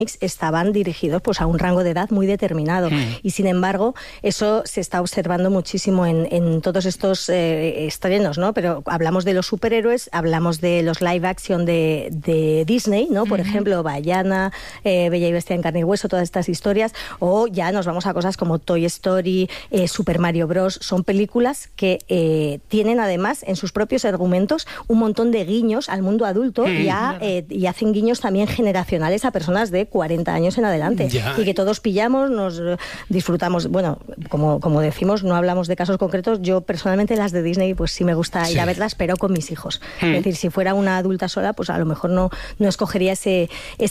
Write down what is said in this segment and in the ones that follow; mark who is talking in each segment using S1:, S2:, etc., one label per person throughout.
S1: estaban dirigidos pues a un rango de edad muy determinado y sin embargo eso se está observando muchísimo en todos estos estrenos, ¿no? Pero hablamos de los superhéroes, hablamos de los live action de Disney, ¿no? Por ejemplo, Vaiana, Bella y Bestia en carne y hueso, todas estas historias, o ya nos vamos a cosas como Toy Story, Super Mario Bros. Son películas que tienen además en sus propios argumentos un montón de guiños al mundo adulto y hacen guiños también generacionales a personas de 40 años en adelante. Y que todos pillamos, nos disfrutamos. Bueno, como decimos, no hablamos de casos concretos. Yo personalmente las de Disney pues sí me gusta ir a verlas, pero con mis hijos. Es decir, si fuera una adulta sola, pues a lo mejor no escogería ese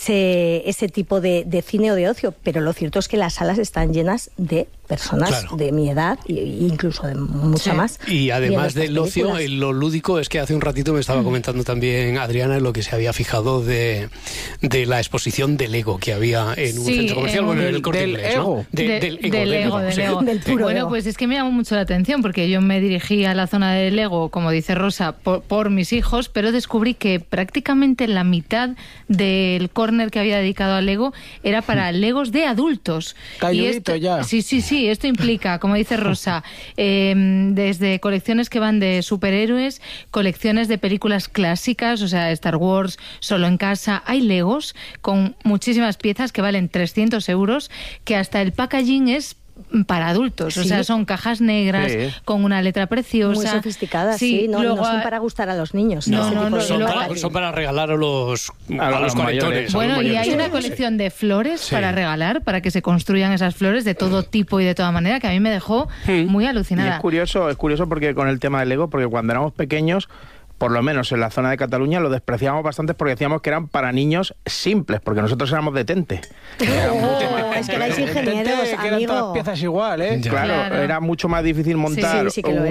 S1: tipo de cine o de ocio, pero lo cierto es que las salas están llenas de personas de mi edad e incluso de mucha más.
S2: Y además del ocio, lo lúdico es que hace un ratito me estaba comentando también Adriana en lo que se había fijado de la exposición de Lego que había en un centro comercial, en el Corte Inglés, ¿no?
S3: Del Lego. Bueno, pues es que me llamó mucho la atención porque yo me dirigí a la zona de Lego, como dice Rosa, por mis hijos, pero descubrí que prácticamente la mitad del corner que había dedicado a Lego era para Legos de adultos.
S4: Calludito ya.
S3: Sí, esto implica, como dice Rosa, desde colecciones que van de superhéroes, colecciones de películas clásicas, o sea, Star Wars, Solo en casa. Hay Legos con muchísimas piezas que valen 300 euros, que hasta el packaging es para adultos, o sea, son cajas negras con una letra preciosa.
S1: Muy sofisticadas, no son para gustar a los niños.
S2: Son para regalar a los colectores.
S3: Bueno, y hay una colección de flores para regalar, para que se construyan esas flores de todo tipo y de toda manera, que a mí me dejó muy alucinada.
S4: Y es curioso porque con el tema del Lego, porque cuando éramos pequeños, por lo menos en la zona de Cataluña, lo despreciábamos bastante porque decíamos que eran para niños simples, porque nosotros éramos de Tente.
S1: Es que erais ingenieros,
S4: que eran todas piezas igual, ¿eh? Claro, era mucho más difícil montar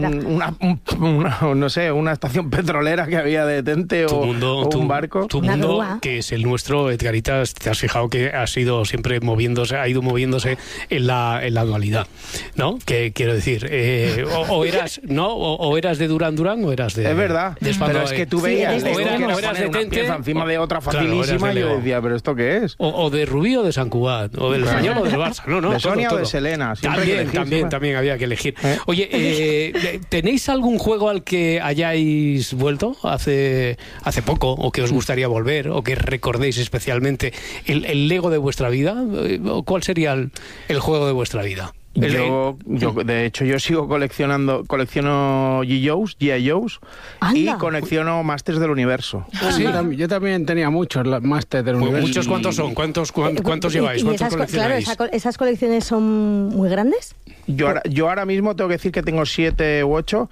S4: una estación petrolera que había de Tente o un barco.
S2: Tu mundo, que es el nuestro, Edgarita, te has fijado que ha ido siempre moviéndose en la dualidad, ¿no? Que quiero decir, o eras de Duran Duran o eras de...
S4: Es verdad. Pero es que tú veías
S2: o eras de Tente
S4: encima de otra facilísima, y yo decía, ¿pero esto qué es?
S2: O de Rubí o de Sant Cugat, o del Español o del Barça. No,
S4: de Sonia o de Selena.
S2: También había que elegir. Oye, ¿tenéis algún juego al que hayáis vuelto hace poco, o que os gustaría volver, o que recordéis especialmente el Lego de vuestra vida? ¿Cuál sería el juego de vuestra vida?
S4: Yo de hecho, yo sigo colecciono G.I. Joes y colecciono Masters del Universo.
S5: ¿Sí? Yo también tenía muchos Masters del Universo.
S2: ¿Muchos cuántos son? ¿Cuántos lleváis? ¿Cuántos coleccionáis?
S1: Claro, ¿esas colecciones son muy grandes?
S4: Yo ahora mismo tengo que decir que tengo 7 u 8.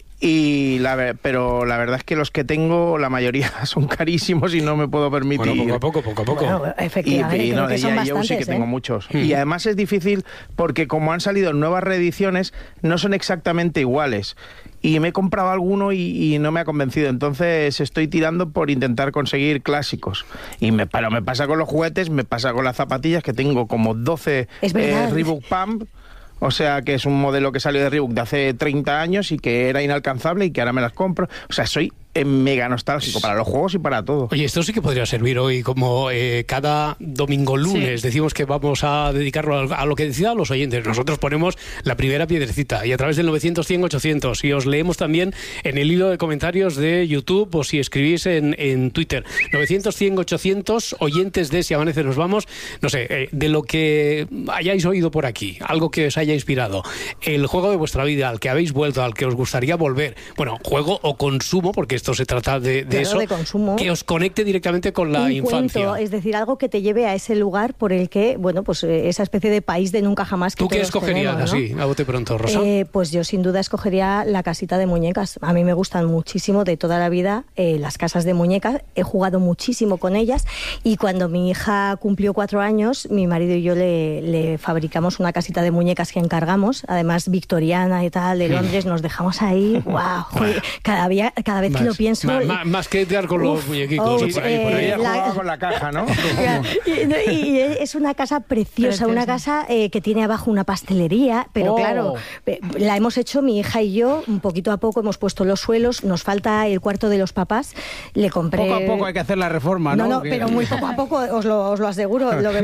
S4: Pero la verdad es que los que tengo, la mayoría son carísimos y no me puedo permitir.
S2: Bueno, poco a poco.
S1: Bueno, efectivamente,
S4: de G.I. Joe sí que tengo muchos. Y además es difícil porque como han salido nuevas reediciones, no son exactamente iguales. Y me he comprado alguno y no me ha convencido. Entonces estoy tirando por intentar conseguir clásicos. Pero me pasa con los juguetes, me pasa con las zapatillas, que tengo como 12 Reebok Pump. O sea, que es un modelo que salió de Reebok de hace 30 años y que era inalcanzable y que ahora me las compro. O sea, soy mega nostálgico para los juegos y para todo.
S2: Oye, esto sí que podría servir hoy como cada domingo lunes. Decimos que vamos a dedicarlo a lo que decidan los oyentes. Nosotros ponemos la primera piedrecita y a través del 900-100-800 y os leemos también en el hilo de comentarios de YouTube o si escribís en Twitter. 900-100-800, oyentes de Si Amanece Nos Vamos. No sé, de lo que hayáis oído por aquí, algo que os haya inspirado, el juego de vuestra vida, al que habéis vuelto, al que os gustaría volver. Bueno, juego o consumo, porque esto se trata de eso,
S1: de consumo,
S2: que os conecte directamente con la infancia.
S1: Cuento, es decir, algo que te lleve a ese lugar por el que, bueno, pues esa especie de país de nunca jamás que
S2: ¿Tú qué escogerías,
S1: tenemos, ¿no?
S2: así, a bote pronto, Rosa?
S1: Pues yo sin duda escogería la casita de muñecas. A mí me gustan muchísimo de toda la vida las casas de muñecas. He jugado muchísimo con ellas y cuando mi hija cumplió 4 años, mi marido y yo le fabricamos una casita de muñecas que encargamos, además victoriana y tal, de Londres. Nos dejamos ahí, wow, cada vez que lo Pero pienso...
S2: Más que Edgar con los muñequicos.
S4: Por ahí jugaba con la caja, ¿no?
S1: y es una casa preciosa, una casa que tiene abajo una pastelería, pero claro, la hemos hecho mi hija y yo, un poquito a poco hemos puesto los suelos, nos falta el cuarto de los papás, le compré...
S5: Poco a poco hay que hacer la reforma, ¿no?
S1: No, pero muy poco a poco, os lo aseguro. Lo que